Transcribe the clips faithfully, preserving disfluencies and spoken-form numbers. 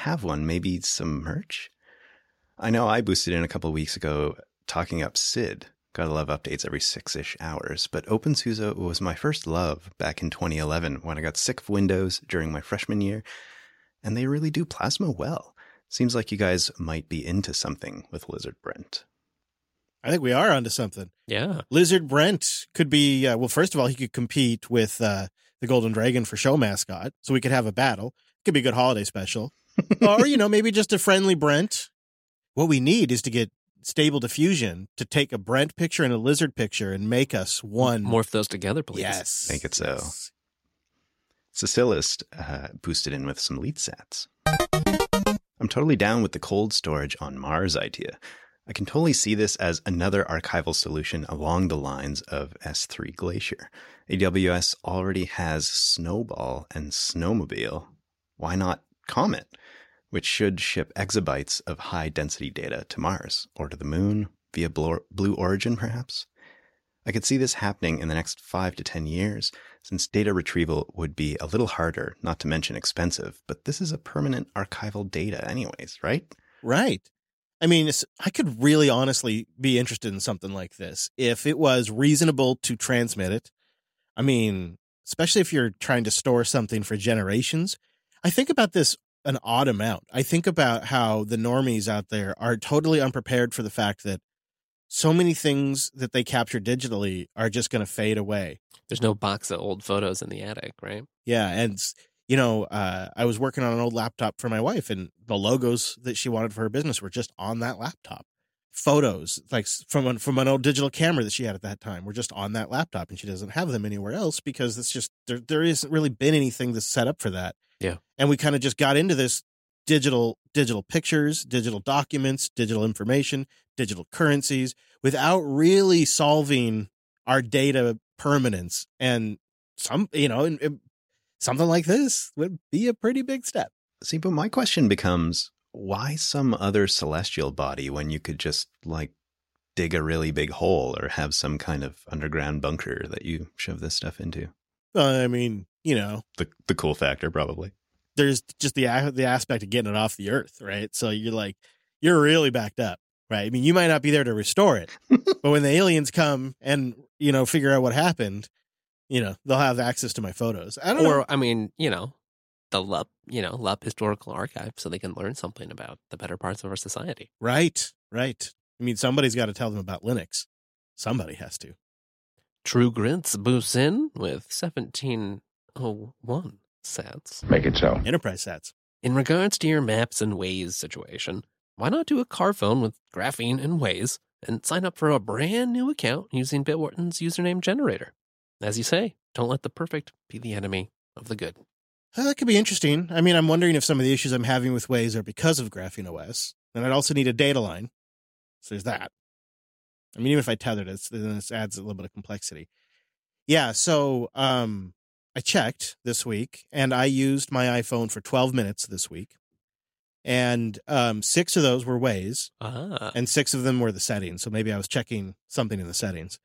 have one, maybe some merch? I know I boosted in a couple of weeks ago talking up Sid. Gotta love updates every six-ish hours. But OpenSUSE was my first love back in twenty eleven when I got sick of Windows during my freshman year. And they really do Plasma well. Seems like you guys might be into something with Lizard Brent. I think we are onto something. Yeah. Lizard Brent could be, uh, well, first of all, he could compete with uh, the Golden Dragon for show mascot. So we could have a battle. Could be a good holiday special. Or, you know, maybe just a friendly Brent. What we need is to get Stable Diffusion to take a Brent picture and a Lizard picture and make us one. Morph those together, please. Yes. Make it so. Yes. Cecilist uh, boosted in with some lead sats. I'm totally down with the cold storage on Mars idea. I can totally see this as another archival solution along the lines of S three Glacier. A W S already has Snowball and Snowmobile. Why not Comet, which should ship exabytes of high-density data to Mars, or to the Moon, via Blue Origin, perhaps? I could see this happening in the next five to ten years, since data retrieval would be a little harder, not to mention expensive, but this is a permanent archival data anyways, right? Right. I mean, it's, I could really honestly be interested in something like this if it was reasonable to transmit it. I mean, especially if you're trying to store something for generations. I think about this an odd amount. I think about how the normies out there are totally unprepared for the fact that so many things that they capture digitally are just going to fade away. There's no box of old photos in the attic, right? Yeah. And, you know, uh, I was working on an old laptop for my wife, and the logos that she wanted for her business were just on that laptop. Photos, like from an, from an old digital camera that she had at that time, were just on that laptop, and she doesn't have them anywhere else because it's just, there, there isn't really been anything that's set up for that. Yeah. And we kind of just got into this digital, digital pictures, digital documents, digital information, digital currencies without really solving our data permanence. And some, you know, and, and something like this would be a pretty big step. See, but my question becomes, why some other celestial body when you could just, like, dig a really big hole or have some kind of underground bunker that you shove this stuff into? Uh, I mean, you know, The the cool factor, probably. there's just the a- the aspect of getting it off the earth, right? So you're like, you're really backed up, right? I mean, you might not be there to restore it, but when the aliens come and, you know, figure out what happened, you know, they'll have access to my photos. I don't Or, know. I mean, you know, the L U P, you know, L U P Historical Archive, so they can learn something about the better parts of our society. Right, right. I mean, somebody's got to tell them about Linux. Somebody has to. True Grits boosts in with seventeen oh one sats. Make it so. Enterprise sats. In regards to your Maps and Waze situation, why not do a car phone with Graphene and Waze and sign up for a brand new account using Bitwarden's username generator? As you say, don't let the perfect be the enemy of the good. Uh, that could be interesting. I mean, I'm wondering if some of the issues I'm having with Waze are because of Graphene O S. And I'd also need a data line. So there's that. I mean, even if I tethered it, then this adds a little bit of complexity. Yeah, so um, I checked this week, and I used my iPhone for twelve minutes this week. And um, six of those were Waze, Ah. and six of them were the settings. So maybe I was checking something in the settings,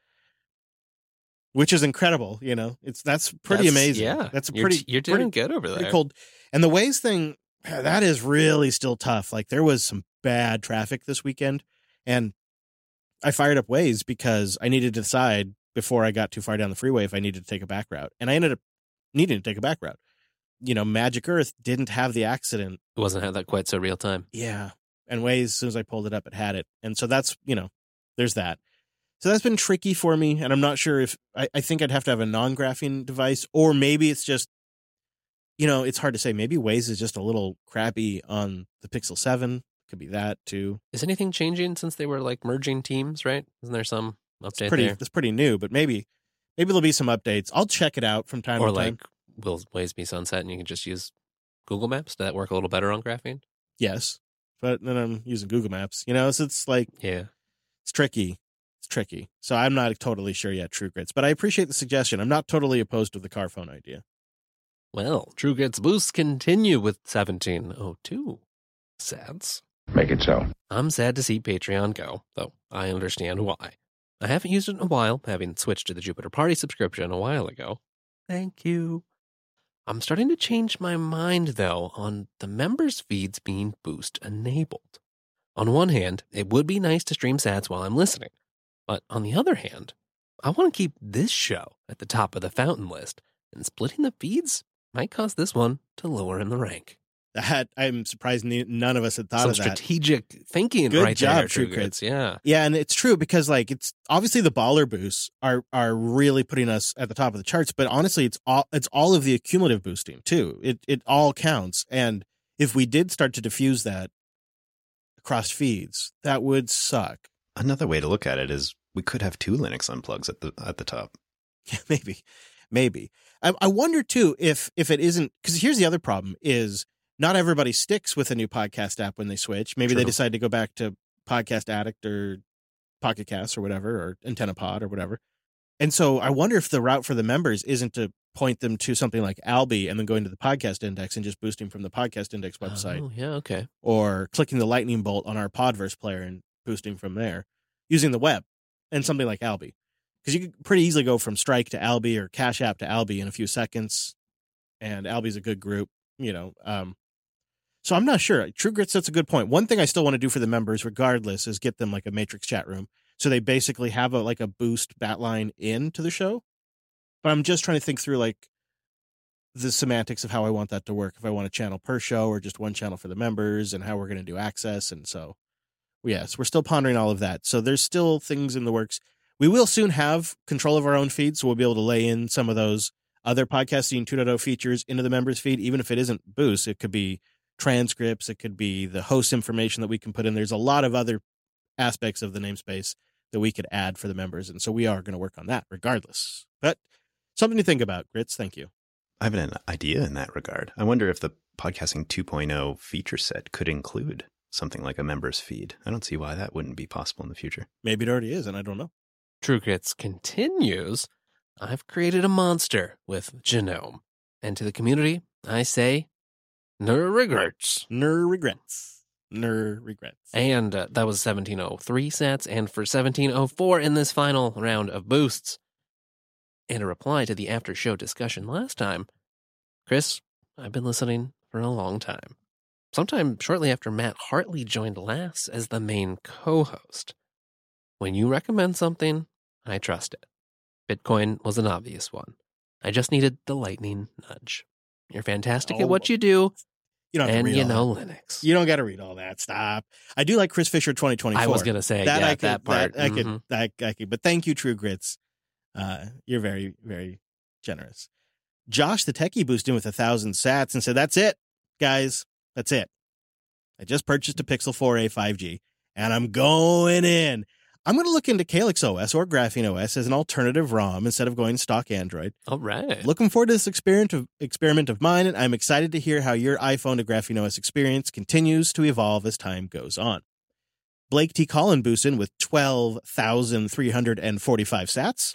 which is incredible. You know, it's that's pretty That's- amazing. Yeah. That's a You're pretty. You're doing pretty, good over pretty there. cold. And the Waze thing, that is really still tough. Like, there was some bad traffic this weekend, and I fired up Waze because I needed to decide before I got too far down the freeway if I needed to take a back route. And I ended up needing to take a back route. You know, Magic Earth didn't have the accident. It wasn't had that quite so real time. Yeah. And Waze, as soon as I pulled it up, it had it. And so that's, you know, there's that. So that's been tricky for me. And I'm not sure if, I, I think I'd have to have a non-graphene device, or maybe it's just, you know, it's hard to say. Maybe Waze is just a little crappy on the Pixel seven. Could be that too. Is anything changing since they were like merging teams, right? Isn't there some update Pretty, there? that's pretty new, but maybe, maybe there'll be some updates. I'll check it out from time Or to like, time. will Waze be sunset and you can just use Google Maps? Does that work a little better on Graphene? Yes. But then I'm using Google Maps, you know, so it's like, Yeah. it's tricky. It's tricky. So I'm not totally sure yet, True Grits, but I appreciate the suggestion. I'm not totally opposed to the car phone idea. Well, True Grits boosts continue with seventeen oh two sats. Make it so. I'm sad to see Patreon go, though I understand why. I haven't used it in a while, having switched to the Jupiter Party subscription a while ago. Thank you. I'm starting to change my mind, though, on the members' feeds being Boost enabled. On one hand, it would be nice to stream sats while I'm listening. But on the other hand, I want to keep this show at the top of the fountain list, and splitting the feeds might cause this one to lower in the rank. That I'm surprised none of us had thought Some of that. strategic thinking Good right job, there, True True Grits. Grits. Yeah. Yeah, and it's true because like it's obviously the baller boosts are are really putting us at the top of the charts, but honestly it's all it's all of the accumulative boosting too. It it all counts. And if we did start to diffuse that across feeds, that would suck. Another way to look at it is we could have two Linux unplugs at the at the top. Yeah, maybe. Maybe. I, I wonder too if if it isn't, because here's the other problem is not everybody sticks with a new podcast app when they switch. Maybe True. they decide to go back to Podcast Addict or Pocket Cast or whatever, or Antenna Pod or whatever. And so I wonder if the route for the members isn't to point them to something like Alby and then going to the Podcast Index and just boosting from the Podcast Index website. Oh, yeah, okay. Or clicking the lightning bolt on our Podverse player and boosting from there using the web and something like Alby. Because you could pretty easily go from Strike to Alby or Cash App to Alby in a few seconds. And Alby's a good group, you know. Um, so I'm not sure. True Grits, that's a good point. One thing I still want to do for the members, regardless, is get them like a Matrix chat room. So they basically have a like a boost bat line into the show. But I'm just trying to think through like the semantics of how I want that to work. If I want a channel per show or just one channel for the members and how we're going to do access. And so, yes, we're still pondering all of that. So there's still things in the works. We will soon have control of our own feed, so we'll be able to lay in some of those other podcasting two point oh features into the members feed, even if it isn't boost. It could be transcripts. It could be the host information that we can put in. There's a lot of other aspects of the namespace that we could add for the members. And so we are going to work on that regardless. But something to think about, Grits. Thank you. I have an idea in that regard. I wonder if the Podcasting two point oh feature set could include something like a members feed. I don't see why that wouldn't be possible in the future. Maybe it already is, and I don't know. True Grits continues. I've created a monster with Genome. And to the community, I say, no regrets. No regrets. No regrets. And uh, that was seventeen oh three sats, and for seventeen oh four in this final round of boosts. And a reply to the after show discussion last time. Chris, I've been listening for a long time. Sometime shortly after Matt Hartley joined last as the main co-host. When you recommend something, I trust it. Bitcoin was an obvious one. I just needed the lightning nudge. You're fantastic Oh, at what you do, You don't have to and read you all know that. Linux. You don't got to read all that. Stop. I do like Chris Fisher twenty twenty-four. I was going to say, that yeah, I could, that part. That I could, Mhm. I, I could, but thank you, True Grits. Uh, you're very, very generous. Josh, the techie, boosted in with a thousand sats and said, "That's it, guys. That's it. I just purchased a Pixel four a five G, and I'm going in. I'm going to look into Calyx O S or Graphene O S as an alternative ROM instead of going stock Android. All right. Looking forward to this experiment of experiment of mine, and I'm excited to hear how your iPhone to Graphene O S experience continues to evolve as time goes on." Blake T. Collin boosted with twelve thousand three hundred forty-five sats.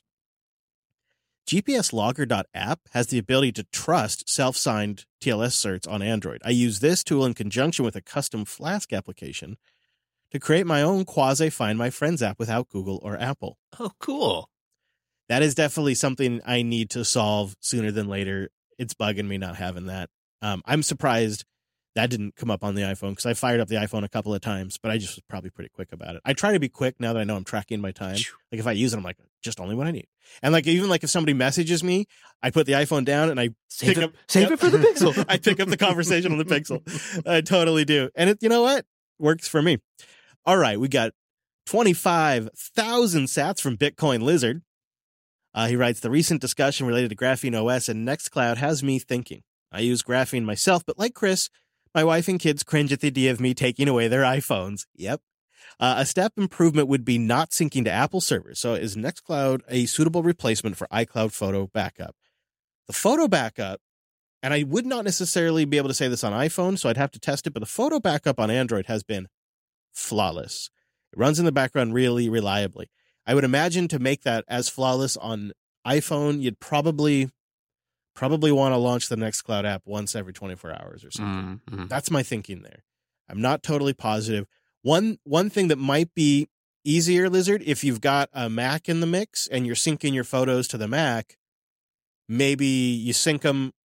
G P S Logger dot app has the ability to trust self-signed T L S certs on Android. I use this tool in conjunction with a custom Flask application to create my own quasi Find My Friends app without Google or Apple. Oh, cool. That is definitely something I need to solve sooner than later. It's bugging me not having that. Um, I'm surprised that didn't come up on the iPhone because I fired up the iPhone a couple of times, but I just was probably pretty quick about it. I try to be quick now that I know I'm tracking my time. Like if I use it, I'm like, just only what I need. And like even like if somebody messages me, I put the iPhone down and I Save pick it, up save yep. it for the Pixel. I pick up the conversation on the Pixel. I totally do. And it, you know what? Works for me. All right. We got twenty-five thousand sats from Bitcoin Lizard. Uh, he writes, the recent discussion related to Graphene O S and Nextcloud has me thinking. I use Graphene myself, but like Chris, my wife and kids cringe at the idea of me taking away their iPhones. Yep. Uh, a step improvement would be not syncing to Apple servers. So is Nextcloud a suitable replacement for iCloud photo backup? The photo backup, and I would not necessarily be able to say this on iPhone, so I'd have to test it, but the photo backup on Android has been flawless. It runs in the background really reliably. I would imagine to make that as flawless on iPhone, you'd probably probably want to launch the Nextcloud app once every twenty-four hours or something. Mm-hmm. That's my thinking there. I'm not totally positive. One one thing that might be easier, Lizard, if you've got a Mac in the mix and you're syncing your photos to the Mac, maybe you sync them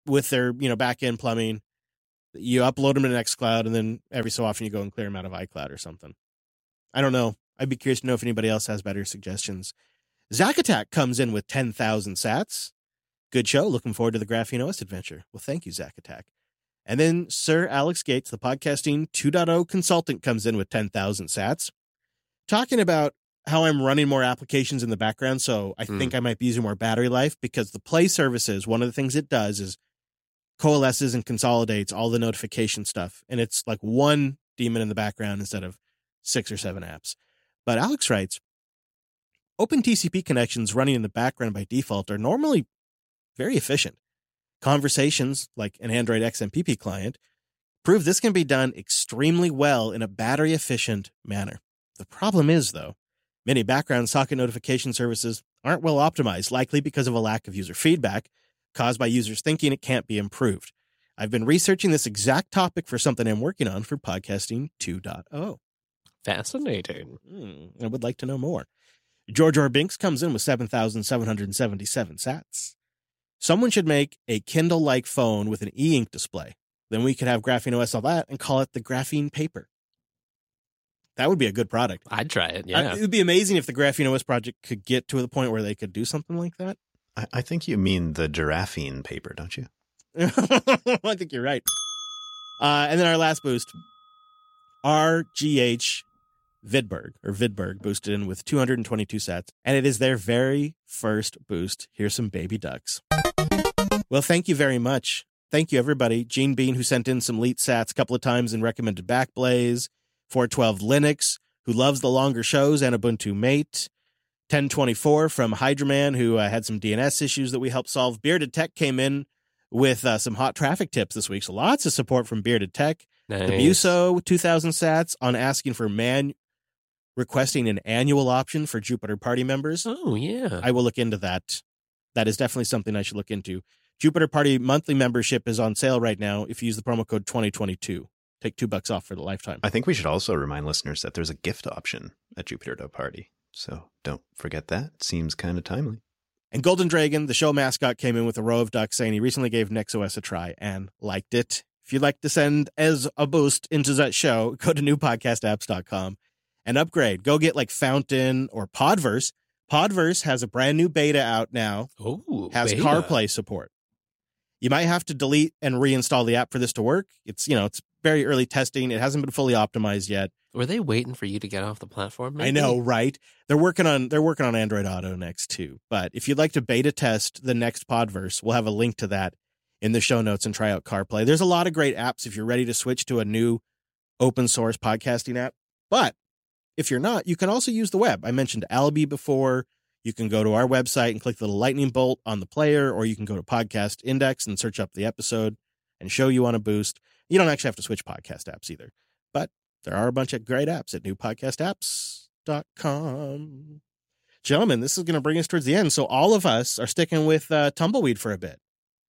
with their, you know, back-end plumbing. You upload them to Nextcloud, and then every so often you go and clear them out of iCloud or something. I don't know. I'd be curious to know if anybody else has better suggestions. Zack Attack comes in with ten thousand sats. Good show. Looking forward to the Graphene O S adventure. Well, thank you, Zack Attack. And then Sir Alex Gates, the Podcasting two point oh consultant, comes in with ten thousand sats. Talking about how I'm running more applications in the background, so I mm. think I might be using more battery life, because the Play services, one of the things it does is coalesces and consolidates all the notification stuff. And it's like one daemon in the background instead of six or seven apps. But Alex writes, OpenTCP connections running in the background by default are normally very efficient. Conversations, like an Android X M P P client, prove this can be done extremely well in a battery-efficient manner. The problem is, though, many background socket notification services aren't well optimized, likely because of a lack of user feedback caused by users thinking it can't be improved. I've been researching this exact topic for something I'm working on for Podcasting two point oh. Fascinating. Hmm, I would like to know more. George R. Binks comes in with seven thousand seven hundred seventy-seven sats. Someone should make a Kindle-like phone with an e-ink display. Then we could have Graphene O S on that and call it the Graphene Paper. That would be a good product. I'd try it, yeah. I, it would be amazing if the Graphene O S project could get to the point where they could do something like that. I, I think you mean the Giraffene Paper, don't you? I think you're right. Uh, and then our last boost, R G H Vidberg, or Vidberg, boosted in with two hundred twenty-two sats, and it is their very first boost. Here's some baby ducks. Well, thank you very much. Thank you, everybody. Gene Bean, who sent in some Leet sats a couple of times and recommended Backblaze. four twelve Linux, who loves the longer shows, and Ubuntu Mate. ten twenty-four from Hydraman, who uh, had some D N S issues that we helped solve. Bearded Tech came in with uh, some hot traffic tips this week, so lots of support from Bearded Tech. Nice. The Buso, two thousand sats on asking for man requesting an annual option for Jupiter Party members. Oh, yeah. I will look into that. That is definitely something I should look into. Jupiter Party monthly membership is on sale right now if you use the promo code twenty twenty-two. Take two bucks off for the lifetime. I think we should also remind listeners that there's a gift option at Jupiter Party. So don't forget that. It seems kind of timely. And Golden Dragon, the show mascot, came in with a row of ducks saying he recently gave NixOS a try and liked it. If you'd like to send as a boost into that show, go to new podcast apps dot com and upgrade. Go get like Fountain or Podverse. Podverse has a brand new beta out now. Oh, has beta. CarPlay support. You might have to delete and reinstall the app for this to work. It's, you know, it's very early testing. It hasn't been fully optimized yet. Were they waiting for you to get off the platform? Maybe? I know, right? They're working on they're working on Android Auto next too. But if you'd like to beta test the next Podverse, we'll have a link to that in the show notes and try out CarPlay. There's a lot of great apps if you're ready to switch to a new open source podcasting app. But if you're not, you can also use the web. I mentioned Alby before. You can go to our website and click the little lightning bolt on the player, or you can go to Podcast Index and search up the episode and show you on a boost. You don't actually have to switch podcast apps either. But there are a bunch of great apps at new podcast apps dot com. Gentlemen, this is going to bring us towards the end. So all of us are sticking with uh, Tumbleweed for a bit.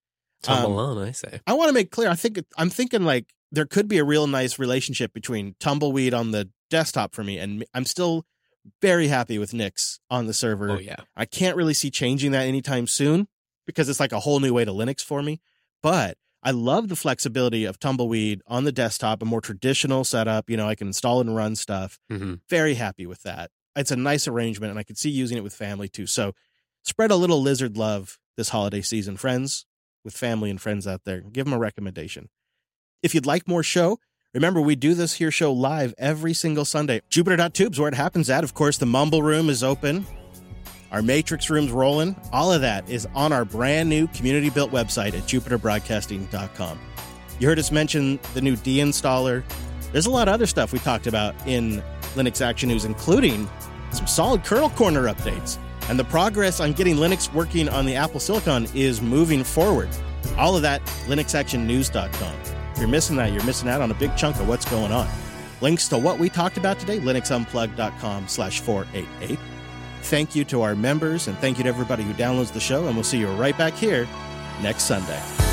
Tumble um, on, I say. I want to make clear, I think I'm thinking like there could be a real nice relationship between Tumbleweed on the desktop for me, and I'm still very happy with Nix on the server. Oh, yeah. I can't really see changing that anytime soon because it's like a whole new way to Linux for me. But I love the flexibility of Tumbleweed on the desktop, a more traditional setup. You know, I can install and run stuff. Mm-hmm. Very happy with that. It's a nice arrangement, and I could see using it with family too. So spread a little lizard love this holiday season, friends, with family and friends out there. Give them a recommendation. If you'd like more show, remember, we do this here show live every single Sunday. Jupiter dot tubes, where it happens at. Of course, the Mumble Room is open. Our Matrix Room's rolling. All of that is on our brand new community-built website at Jupiter Broadcasting dot com. You heard us mention the new deinstaller. There's a lot of other stuff we talked about in Linux Action News, including some solid kernel corner updates. And the progress on getting Linux working on the Apple Silicon is moving forward. All of that, Linux Action News dot com. If you're missing that, you're missing out on a big chunk of what's going on. Links to what we talked about today, Linux Unplugged dot com slash four eighty-eight. Thank you to our members, and thank you to everybody who downloads the show, and we'll see you right back here next Sunday.